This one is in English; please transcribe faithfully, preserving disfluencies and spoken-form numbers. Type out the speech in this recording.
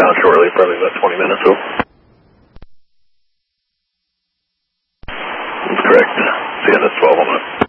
down shortly, probably about twenty minutes. So. That's correct. C N S twelve on it.